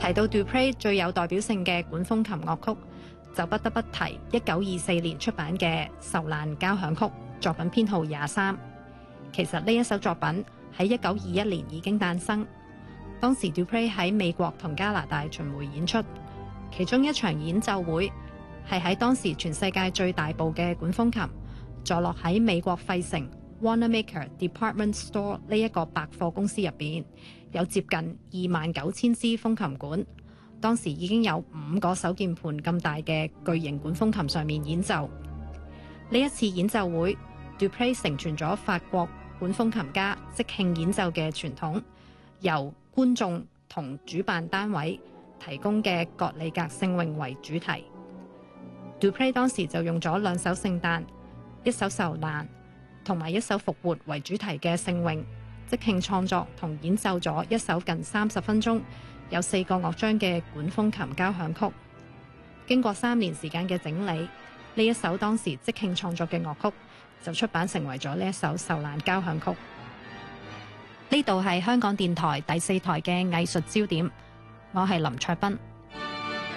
提到 Dupre 最有代表性嘅管風琴樂曲，就不得不提1924年出版嘅《受難交響曲》作品編號23。其實呢一首作品喺1921年已經誕生。當時 Dupre 喺美國同加拿大巡迴演出，其中一場演奏會係喺當時全世界最大部嘅管風琴，坐落喺美國費城 Wanamaker Department Store 呢一個百貨公司入邊，有接近29,000支風琴管。當時已經有5個手鍵盤咁大嘅巨型管風琴上面演奏。呢一次演奏會 Dupre 承傳咗法國管風琴家即興演奏嘅傳統，由觀眾同主辦單位提供嘅葛里格聖詠為主題。Dupre 當時就用咗2首聖誕、1首受難同埋1首復活為主題嘅聖詠，即興創作同演奏咗一首近30分鐘、有4個樂章嘅管風琴交響曲。經過3年時間嘅整理，呢一首當時即興創作嘅樂曲就出版成為咗呢一首受難交響曲。呢度係香港電台第4台嘅藝術焦點，我係林卓斌。